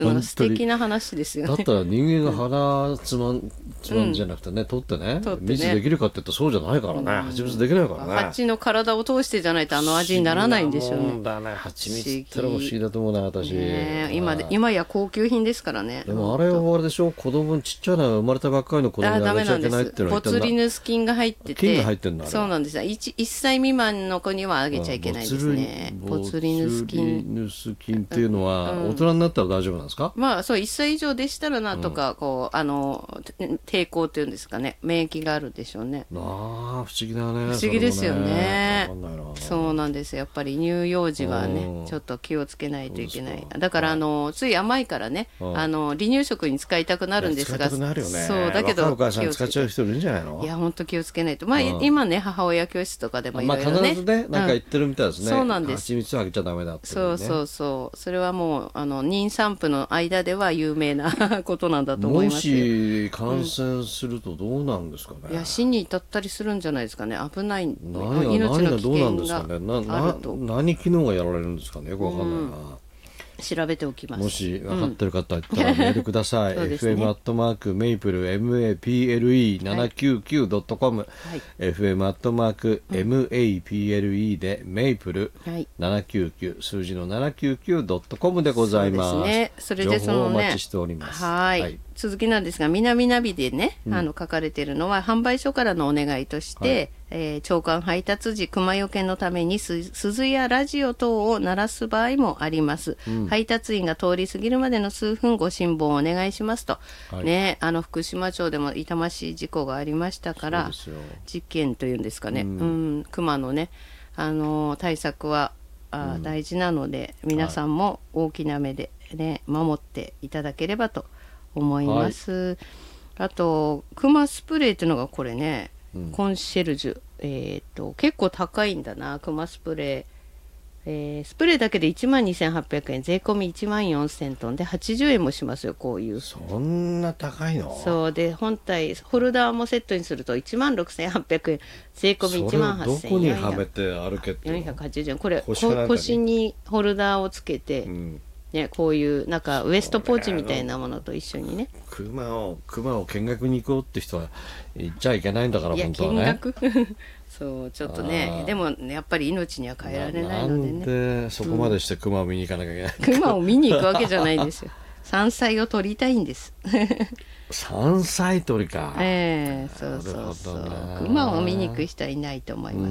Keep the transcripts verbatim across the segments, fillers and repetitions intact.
うん、素敵な話ですよね。 だったら人間が腹つまん、つまんじゃなくてね、取ってね、蜜できるかって言ったらそうじゃないからね、蜂蜜できないからね。 蜂の体を通してじゃないとあの味にならないんでしょうね。 そうだね、蜂蜜ってのも不思議だと思うな、私。 ね、今で、今や高級品ですからね。 でもあれはあれでしょ、子供にちっちゃな生まれたばっかりの子供にあげちゃいけないっていうのはボツリヌス菌が入ってて、 菌が入ってんのあれ。 そうなんですよ。いちさい未満の子にはあげちゃいけないですね。ボツリヌス菌。 ボツリヌス菌っていうのは、大人になったら大丈夫なんですか？ まあそう、いっさい以上でしたらなとか、うん、こうあの抵抗っていうんですかね、免疫があるでしょうね。 ああ、不思議だね。 不思議ですよね。 そそうなんですよ。やっぱり乳幼児はね、ちょっと気をつけないといけない。だからあのつい甘いからね、あの離乳食に使いたくなるんですが、 使いたくなるよね。 そうだけどお母さん使っちゃう人いるんじゃないの？ いや本当気をつけないと。まあ今ね、母親教室とかでもいろいろね、 まあ必ずね、なんか言ってるみたいですね。 そうなんです。 蜂蜜はあげちゃダメだって。 そうそうそう。それはもうあの妊産婦の間では有名なことなんだと思いますよ。 もし感染するとどうなんですかね。 いや死に至ったりするんじゃないですかね。危ない。 何が何がどうなんですかね。なな何機能がやられるんですかね。よくわかんないな。 調べておきます。 もし分かってる方いたらメールください。エフエム アットマークメイプル メイプル ななきゅうきゅう ドットコム、はい、エフエム アットマーク メイプル でメイプルななきゅうきゅう、数字の ななきゅうきゅう ドットコム でございます。 そうですね。それでそのね、 情報をお待ちしております。 はい。はい、続きなんですが、南ナビでね、 うん、 あの書かれているのは販売所からのお願いとして、はい、えー、朝刊配達時熊よけのために鈴やラジオ等を鳴らす場合もあります、うん、配達員が通り過ぎるまでの数分ご辛抱をお願いしますと、はい、ね、あの福島町でも痛ましい事故がありましたから事件というんですかね、うんうん、熊のね、あのー、対策はあ、うん、大事なので皆さんも大きな目で、ね、守っていただければと思います、はい、あと熊スプレーっていうのがこれね、うん、コンシェルジュ、えー、と結構高いんだな、クマスプレー、えー、スプレーだけでいちまんにせんはっぴゃくえん、税込みいちまんよんせんトンではちじゅうえんもしますよ。こういうそんな高いの？ そうで、本体ホルダーもセットにするといちまんろくせんはっぴゃくえん、税込みいちまんはっせんよんひゃくどこにはめて歩けってよんひゃくはちじゅうえん、これ腰に、腰にホルダーをつけて、うんね、こういうなんかウエストポーチみたいなものと一緒にね、 熊を熊を見学に行こうって人は行っちゃいけないんだから、本当はね。 いや見学そうちょっとね、でも、ね、やっぱり命には変えられないのでね。 なんでそこまでして熊を見に行かなきゃいけない、 うん、熊を見に行くわけじゃないんですよ。山菜を取りたいんです。 山菜取りか。 ええー、そうそうそう。熊を見に行く人はいないと思います。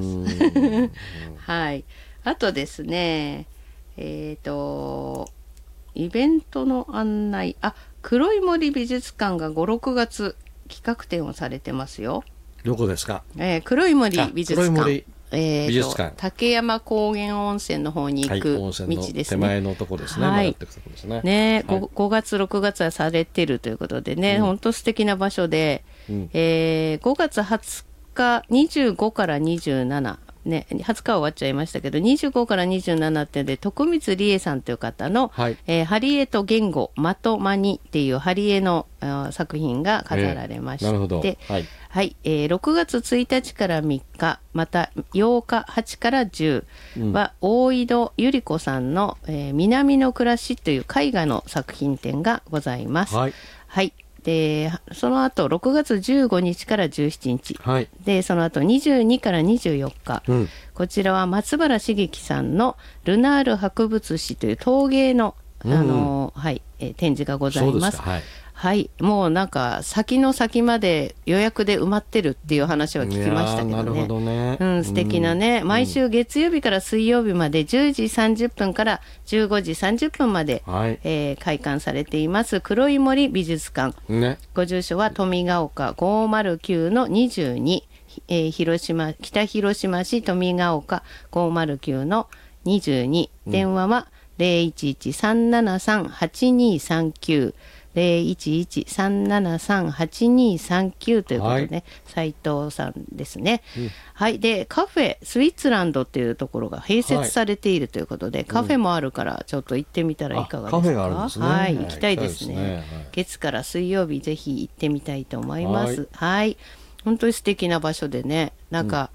はい。あとですね、えっとイベントの案内、あ、黒い森美術館がご、ろくがつ企画展をされてますよ。 どこですか？ えー、黒い森美術館。 黒い森えー、 美術館。 竹山高原温泉の方に行く道ですね。はい、温泉の手前のとこですね。 はい。 曲がっていくとこですね。 ね、 はい、 ごがつろくがつはされてるということでね、うん、本当素敵な場所で、うん、えー、ごがつはつかにじゅうごからにじゅうしちね、はつかは終わっちゃいましたけど、にじゅうごからにじゅうしちっていうので、徳光理恵さんという方の、はい、えー、ハリエと言語まとまにっていうハリエの作品が飾られまして、えー、なるほど、はい、はい、えー、ろくがつついたちからみっか、またようかはちからじゅうは、うん、大井戸由里子さんの、えー、南の暮らしという絵画の作品展がございます。はい、はい、でその後ろくがつじゅうごにちからじゅうしちにち、はい、でその後にじゅうにからにじゅうよっか、うん、こちらは松原茂樹さんのルナール博物史という陶芸の、あの、うん、はい、えー、展示がございます。はい、はい、もうなんか先の先まで予約で埋まってるっていう話は聞きましたけどね。 なるほどね、 うん、素敵なね、うん、毎週月曜日から水曜日までじゅうじさんじゅっぷんからじゅうごじさんじゅっぷんまで、はい、えー、開館されています黒い森美術館、ね、ご住所は富ヶ丘 ごーまるきゅうのにじゅうに、えー、広島北広島市富ヶ丘 ごーまるきゅうのにじゅうに、うん、電話は ゼロいちいちさんななさんはちにさんきゅうゼロいちいちさんななさんはちにさんきゅうということでね、はい、斉藤さんですね、うん、はい、でカフェスイーツランドっていうところが併設されているということで、はい、カフェもあるからちょっと行ってみたらいかがですか？カフェがあるんですね。はい、行きたいですね、はい、月から水曜日ぜひ行ってみたいと思います。はい、はい、本当に素敵な場所でね、なんか、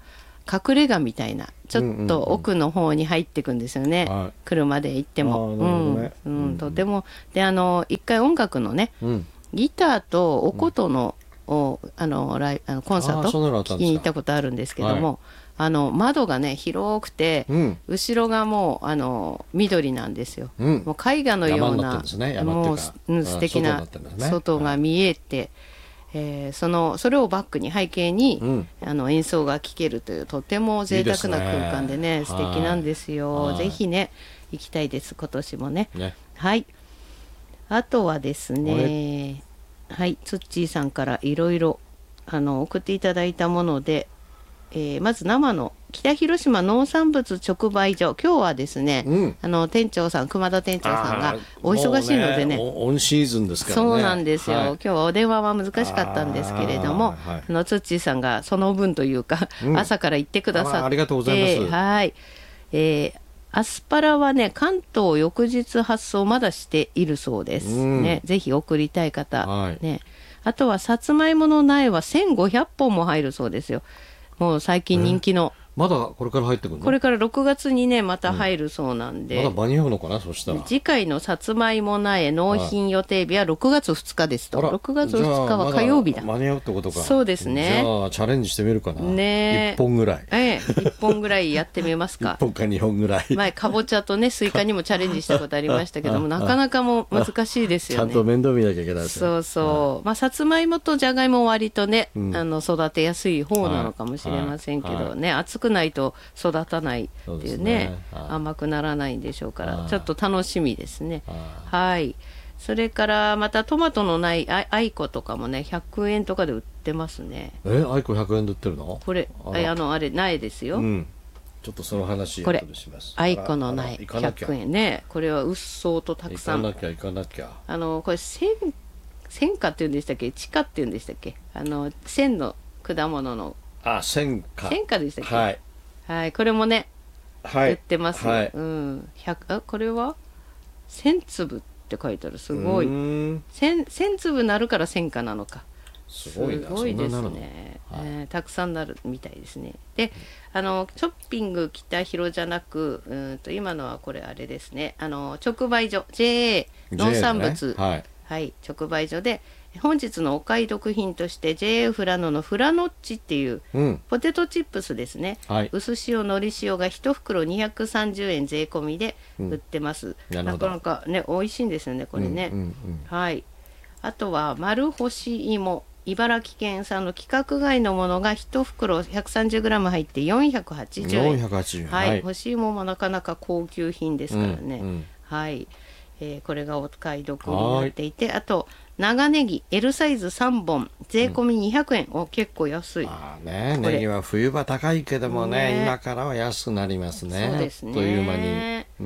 隠れ家みたいなちょっと奥の方に入っていくんですよね、うんうんうん、車で行っても、ね、うんうん、とてもであの一回音楽のね、うん、ギターとお琴の、うん、あのライあのコンサート聞きに行ったことあるんですけども、はい、あの窓がね広くて、うん、後ろがもうあの緑なんですよ、うん、もう絵画のような、ね、もう、うん、素敵な外が見えて、はい、えー、そのそれをバックに背景に、うん、あの演奏が聴けるというとても贅沢な空間でね、いいですね、素敵なんですよ。ぜひね行きたいです、今年も ね, ねはい。あとはですね、はい、ツッチーさんからいろいろ送っていただいたもので、えー、まず生の北広島農産物直売所、今日はですね、うん、あの店長さん熊田店長さんがお忙しいので ね, ねオンシーズンですからね。 そうなんですよ、はい、今日はお電話は難しかったんですけれども、あ、はい、あのツッチーさんがその分というか、うん、朝から行ってくださって、 あ, ありがとうございます。 はい、えー、アスパラはね関東翌日発送まだしているそうです、うんね、ぜひ送りたい方、はいね、あとはさつまいもの苗はせんごひゃっぽんも入るそうですよ。もう最近人気の、 まだこれから入ってくるの？ これからろくがつにねまた入るそうなんで、 うん、まだ間に合うのかな。そしたら次回のさつまいも苗納品予定日はろくがつふつかですと。ろくがつふつかは火曜日だ。 間に合うってことか。 そうですね。 じゃあチャレンジしてみるかな、 ね、 いっぽんぐらい、 ええ、いっぽんぐらいやってみますか。 いっぽんかにほんぐらい。 前かぼちゃとねスイカにもチャレンジしたことありましたけどもなかなかも難しいですよね。 ちゃんと面倒見なきゃいけないですね。 そうそう、まあ、さつまいもとじゃがいも割とね、うん、あの育てやすい方なのかもしれませんけどね、はいはい、暑くないと育たないっていうね、うね、甘くならないんでしょうからちょっと楽しみですね。はい。それからまたトマトのないアイコとかもねひゃくえんとかで売ってますね。 え、アイコひゃくえんで売ってるの？ これ あ, あのあれ苗ですよ、うん、 ちょっとその話これアイコの苗ひゃくえんね。これはうっそうとたくさん行かなきゃ行かなきゃ。 あのこれ線線花っていうんでしたっけ、地花っていうんでしたっけ、あの線の果物のあ線花線花でしたっけ。 はい、 はい、これもね、はい、売ってます、 はいうん、ひゃくあこれはせんつぶって書いてある。すごい。せん粒なるから線花なのか。 すごいな。 すごいですね、はい、えー、たくさんなるみたいですね。で、あのショッピング北広じゃなく、うんと今のはこれあれですね、あの直売所 ジェーエー 農産物、ね、はいはい、直売所で本日のお買い得品として ジェーエー フラノのフラノッチっていうポテトチップスですね、うん、はい、薄塩のり塩がいち袋にひゃくさんじゅうえん税込みで売ってます、うん、なかなかね美味しいんですよねこれね、うんうんうん、はい。あとは丸干し芋、茨城県産の規格外のものがいち袋 ひゃくさんじゅうグラム 入ってよんひゃくはちじゅうえん。 よんひゃくはちじゅうえん、 はい、干し芋もなかなか高級品ですからね、うんうん、はい、えー、これがお買い得になっていて、あと長ネギ L サイズさんぼん税込みにひゃくえん、うん、お結構安い。 あね、ネギは冬場高いけども ね, ね今からは安くなりますね。 そうですね、 という間に、うん、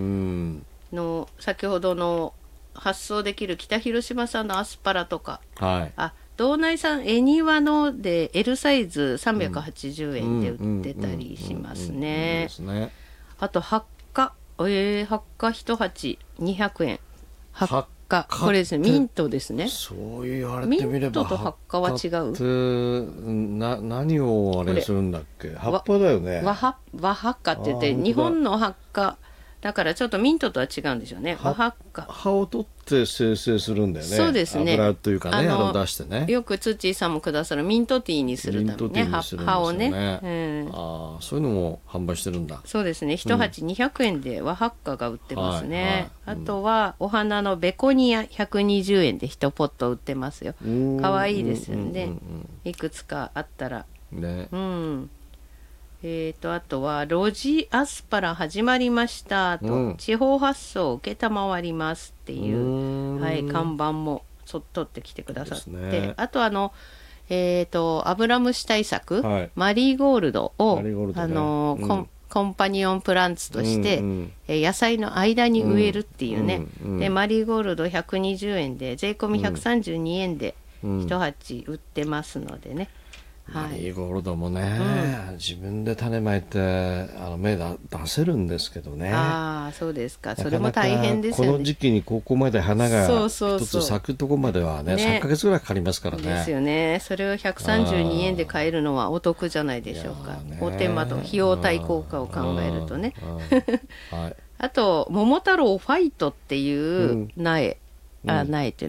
の先ほどの発送できる北広島産のアスパラとか、 はい、 あ道内産恵庭ので L サイズさんびゃくはちじゅうえんで売ってたりしますね。あとハッカ、えー、ハッカいち鉢にひゃくえん。ハッカこれですね、ミントですね。 そう言われてみればミントとハッカは違う。 な何をあれするんだっけ。葉っぱだよね。 和ハッカって言って日本のハッカだからちょっとミントとは違うんでしょうね。和ハッカ葉を取って生成するんだよね。 そうですね、 油というかね、あの出してね、 よくツッチーさんもくださるミントティーにするためにね、葉をね、 うん、あそういうのも販売してるんだ。 そうですね、一鉢にひゃくえんで和ハッカが売ってますね、はいはい、あとはお花のベコニアひゃくにじゅうえんでいちポット売ってますよ。かわいいですよね、うんうんうん、いくつかあったらね、うん。えー、とあとはロジアスパラ始まりましたと、うん、地方発送受けたまわりますっていう、はい、看板もそ取ってきてくださって、ね、あとあの、えー、とアブラムシ対策、はい、マリーゴールドを、ね、あの、うん、コン、コンパニオンプランツとして、うんうんえー、野菜の間に植えるっていうね、うんうん、でマリーゴールドひゃくにじゅうえんで税込みひゃくさんじゅうにえんで一鉢売ってますのでね、 はい、 マリーゴールドもね、うん、自分で種まいてあの芽だ出せるんですけどね。 ああ、そうですか。それも大変ですよね。 この時期にここまで花が一つ咲くとこまではね、さんかげつぐらいかかりますからね。ですよね。それをひゃくさんじゅうにえんで買えるのはお得じゃないでしょうか。お手間と費用対効果を考えるとね。はい、あと桃太郎ファイトっていう苗、うん、あ苗っていう